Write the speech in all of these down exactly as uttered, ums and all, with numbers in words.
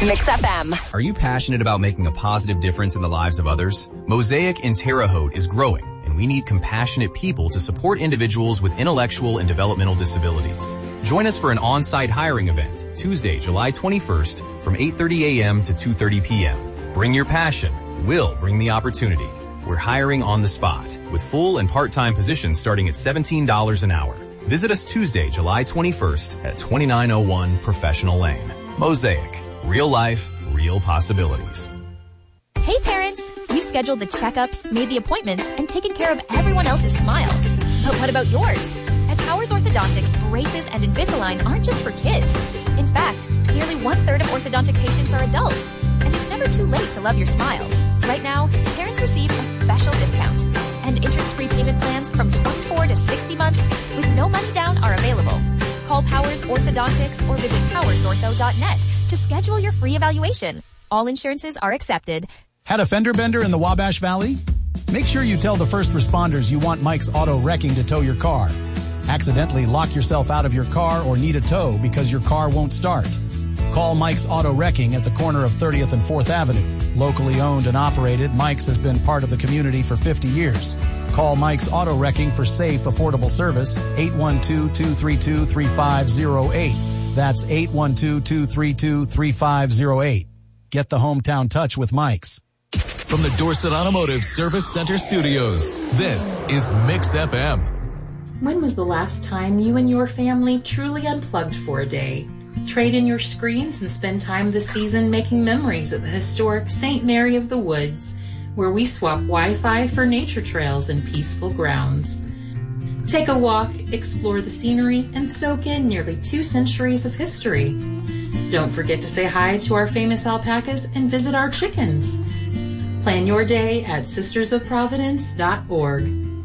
Mix F M. Are you passionate about making a positive difference in the lives of others? Mosaic in Terre Haute is growing, and we need compassionate people to support individuals with intellectual and developmental disabilities. Join us for an on-site hiring event, Tuesday, July twenty-first, from eight thirty a.m. to two thirty p.m. Bring your passion. We'll bring the opportunity. We're hiring on the spot, with full and part-time positions starting at seventeen dollars an hour. Visit us Tuesday, July twenty-first at twenty-nine oh one Professional Lane. Mosaic. Real life, real possibilities. Hey parents, we've scheduled the checkups, made the appointments, and taken care of everyone else's smile. But what about yours? At Powers Orthodontics, braces and Invisalign aren't just for kids. In fact, nearly one-third of orthodontic patients are adults, and it's never too late to love your smile. Right now, parents receive a special discount, and interest-free payment plans from twenty-four to sixty months with no money down are available. Call Powers Orthodontics or visit powers ortho dot net to schedule your free evaluation. All insurances are accepted. Had a fender bender in the Wabash Valley? Make sure you tell the first responders you want Mike's Auto Wrecking to tow your car. Accidentally lock yourself out of your car or need a tow because your car won't start. Call Mike's Auto Wrecking at the corner of thirtieth and fourth Avenue. Locally owned and operated, Mike's has been part of the community for fifty years. Call Mike's Auto Wrecking for safe, affordable service, eight one two, two three two, three five zero eight. That's eight one two, two three two, three five zero eight. Get the hometown touch with Mike's. From the Dorset Automotive Service Center Studios, this is Mix F M. When was the last time you and your family truly unplugged for a day? Trade in your screens and spend time this season making memories at the historic Saint Mary of the Woods, where we swap Wi-Fi for nature trails and peaceful grounds. Take a walk, explore the scenery, and soak in nearly two centuries of history. Don't forget to say hi to our famous alpacas and visit our chickens. Plan your day at sisters of providence dot org.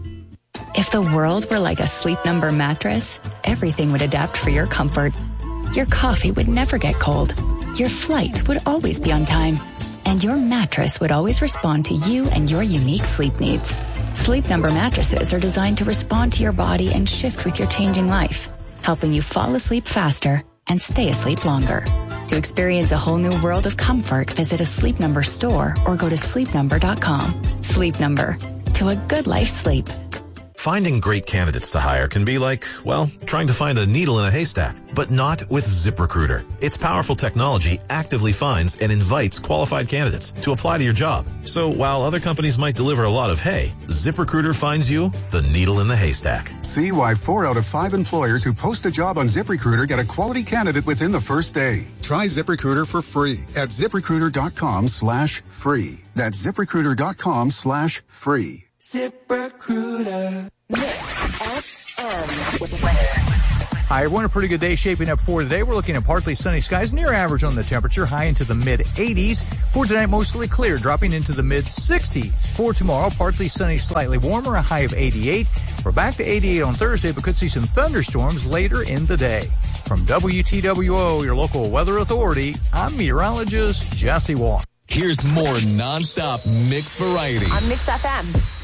If the world were like a Sleep Number mattress, everything would adapt for your comfort. Your coffee would never get cold. Your flight would always be on time. And your mattress would always respond to you and your unique sleep needs. Sleep Number mattresses are designed to respond to your body and shift with your changing life, helping you fall asleep faster and stay asleep longer. To experience a whole new world of comfort, visit a Sleep Number store or go to sleep number dot com. Sleep Number. To a good life sleep. Finding great candidates to hire can be like, well, trying to find a needle in a haystack, but not with ZipRecruiter. Its powerful technology actively finds and invites qualified candidates to apply to your job. So while other companies might deliver a lot of hay, ZipRecruiter finds you the needle in the haystack. See why four out of five employers who post a job on ZipRecruiter get a quality candidate within the first day. Try ZipRecruiter for free at ZipRecruiter.com slash free. That's ZipRecruiter.com slash free. ZipRecruiter. Mix F M with weather. Hi, everyone. A pretty good day shaping up for today. We're looking at partly sunny skies, near average on the temperature, high into the mid eighties. For tonight, mostly clear, dropping into the mid sixties. For tomorrow, partly sunny, slightly warmer, a high of eighty-eight. We're back to eighty-eight on Thursday, but could see some thunderstorms later in the day. From W T W O, your local weather authority, I'm meteorologist Jesse Walker. Here's more nonstop mix variety on Mix F M.